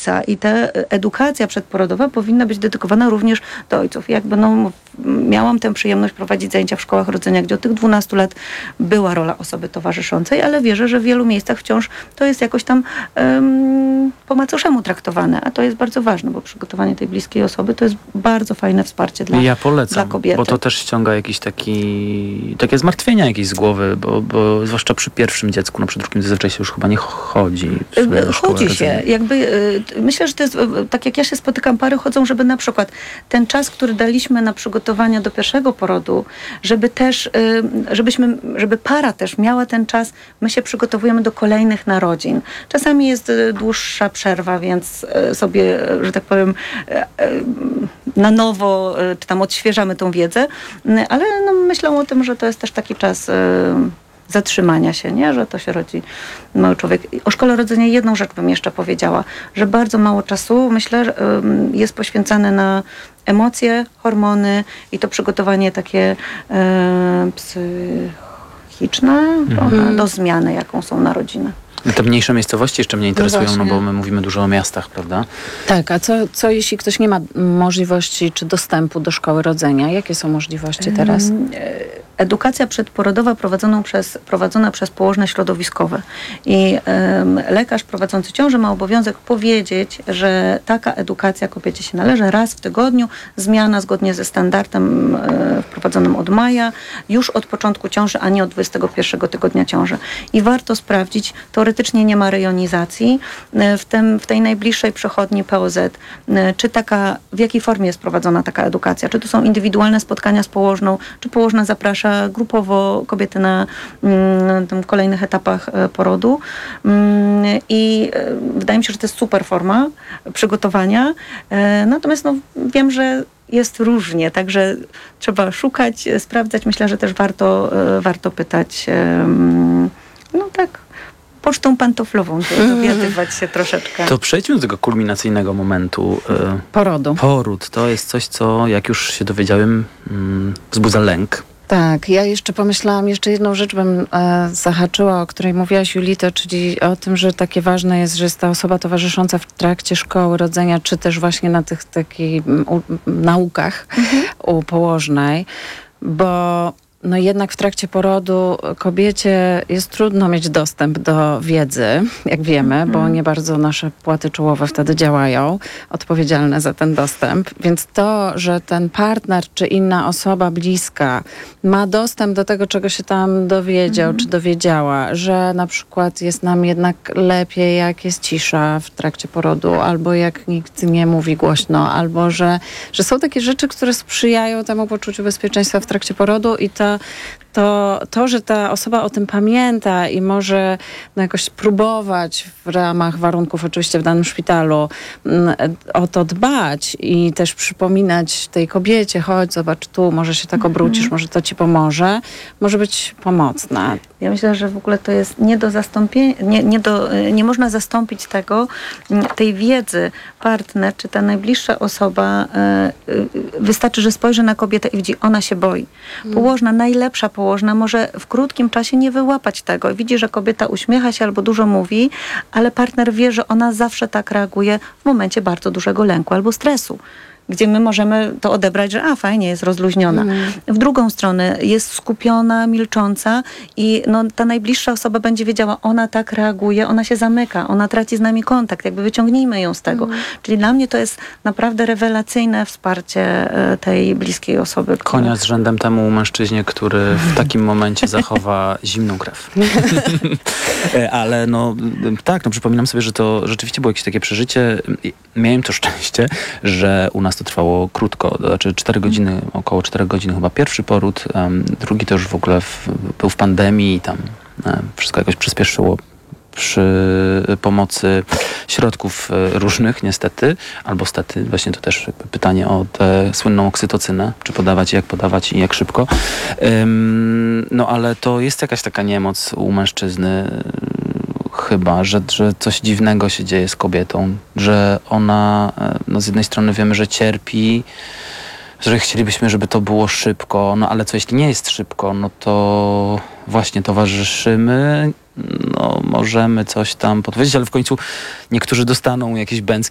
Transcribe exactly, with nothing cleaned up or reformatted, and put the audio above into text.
ojca i ta edukacja przedporodowa powinna być dedykowana również do ojców. Jakby no, miałam tę przyjemność prowadzić zajęcia w szkołach rodzenia, gdzie od tych dwunastu lat była rola osoby towarzyszącej, ale wierzę, że w wielu miejscach wciąż to jest jakoś tam um, po macoszemu traktowane, a to jest bardzo ważne, bo przygotowanie tej bliskiej osoby to jest bardzo fajne wsparcie dla, ja polecam, dla kobiety. Bo to też ściąga jakiś taki, takie zmartwienia jakieś z głowy, bo, bo zwłaszcza przy pierwszym dziecku, no przy drugim zazwyczaj się już chyba nie chodzi. Chodzi się. Jakby, y, myślę, że to jest, y, tak jak ja się spotykam, pary chodzą, żeby na przykład ten czas, który daliśmy na przygotowania do pierwszego porodu, żeby też, y, żebyśmy, żeby para też miała ten czas, my się przygotowujemy do kolejnych narodzin. Czasami jest y, dłuższa przerwa, więc y, sobie, że tak powiem, y, y, na nowo, y, czy tam odświeżamy tą wiedzę, y, ale no, myślę o tym, że to jest też taki czas y, zatrzymania się, nie? Że to się rodzi mały człowiek. O szkole rodzenia jedną rzecz bym jeszcze powiedziała, że bardzo mało czasu, myślę, jest poświęcane na emocje, hormony i to przygotowanie takie e, psychiczne mm. do zmiany, jaką są narodziny. Te mniejsze miejscowości jeszcze mnie interesują, no, no bo my mówimy dużo o miastach, prawda? Tak, a co, co jeśli ktoś nie ma możliwości czy dostępu do szkoły rodzenia? Jakie są możliwości teraz? Edukacja przedporodowa prowadzoną przez, prowadzona przez położne środowiskowe. I um, lekarz prowadzący ciążę ma obowiązek powiedzieć, że taka edukacja kobiecie się należy raz w tygodniu, zmiana zgodnie ze standardem e, wprowadzonym od maja, już od początku ciąży, a nie od dwudziestego pierwszego tygodnia ciąży. I warto sprawdzić, teoretycznie nie ma rejonizacji, e, w, tym, w tej najbliższej przychodni P O Z, e, czy taka, w jakiej formie jest prowadzona taka edukacja, czy to są indywidualne spotkania z położną, czy położna zaprasza grupowo kobiety na mm, tym kolejnych etapach porodu. Mm, I wydaje mi się, że to jest super forma przygotowania. E, natomiast no, wiem, że jest różnie, także trzeba szukać, sprawdzać. Myślę, że też warto, e, warto pytać. E, no tak, pocztą pantoflową, dowiadywać się troszeczkę. To przejdźmy do tego kulminacyjnego momentu. E, Porodu. Poród to jest coś, co jak już się dowiedziałem, mm, wzbudza lęk. Tak, ja jeszcze pomyślałam, jeszcze jedną rzecz bym e, zahaczyła, o której mówiłaś, Julito, czyli o tym, że takie ważne jest, że jest ta osoba towarzysząca w trakcie szkoły rodzenia, czy też właśnie na tych takich u, naukach mhm. u położnej, bo no jednak w trakcie porodu kobiecie jest trudno mieć dostęp do wiedzy, jak wiemy, mm. bo nie bardzo nasze płaty czołowe wtedy działają, odpowiedzialne za ten dostęp. Więc to, że ten partner czy inna osoba bliska ma dostęp do tego, czego się tam dowiedział mm. czy dowiedziała, że na przykład jest nam jednak lepiej, jak jest cisza w trakcie porodu, albo jak nikt nie mówi głośno, albo że, że są takie rzeczy, które sprzyjają temu poczuciu bezpieczeństwa w trakcie porodu i to To, to, że ta osoba o tym pamięta i może no, jakoś próbować w ramach warunków oczywiście w danym szpitalu m, o to dbać i też przypominać tej kobiecie, chodź, zobacz tu, może się tak obrócisz, może to ci pomoże, może być pomocna. Ja myślę, że w ogóle to jest nie do zastąpienia, nie, nie, do, nie można zastąpić tego, tej wiedzy partner, czy ta najbliższa osoba, wystarczy, że spojrzy na kobietę i widzi, ona się boi. Położna, najlepsza położna może w krótkim czasie nie wyłapać tego. Widzi, że kobieta uśmiecha się albo dużo mówi, ale partner wie, że ona zawsze tak reaguje w momencie bardzo dużego lęku albo stresu, gdzie my możemy to odebrać, że a, fajnie, jest rozluźniona. Mm. W drugą stronę jest skupiona, milcząca i no, ta najbliższa osoba będzie wiedziała, ona tak reaguje, ona się zamyka, ona traci z nami kontakt, jakby wyciągnijmy ją z tego. Mm. Czyli dla mnie to jest naprawdę rewelacyjne wsparcie tej bliskiej osoby. Konia która... z rzędem temu mężczyźnie, który w takim momencie zachowa zimną krew. Ale no tak, no przypominam sobie, że to rzeczywiście było jakieś takie przeżycie. Miałem to szczęście, że u nas to trwało krótko, to znaczy cztery godziny, około czterech godzin chyba pierwszy poród, um, drugi to już w ogóle w, był w pandemii i tam um, wszystko jakoś przyspieszyło przy pomocy środków różnych niestety, albo stety, właśnie to też pytanie o tę słynną oksytocynę, czy podawać, jak podawać i jak szybko. Um, no ale to jest jakaś taka niemoc u mężczyzny, chyba, że, że coś dziwnego się dzieje z kobietą, że ona, no z jednej strony wiemy, że cierpi, że chcielibyśmy, żeby to było szybko, no ale co jeśli nie jest szybko, no to właśnie towarzyszymy, no możemy coś tam podpowiedzieć, ale w końcu niektórzy dostaną jakieś bęcki